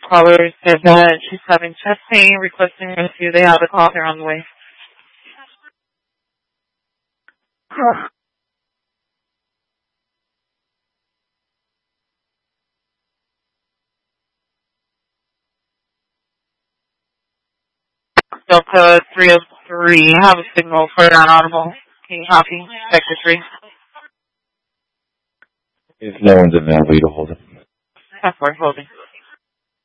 Caller said that she's having chest pain, requesting rescue. They have a call here on the way. Delta 303, I have a signal for non-audible. Can you copy? Sector 3. If no one's available, to hold it. 10-4, holding.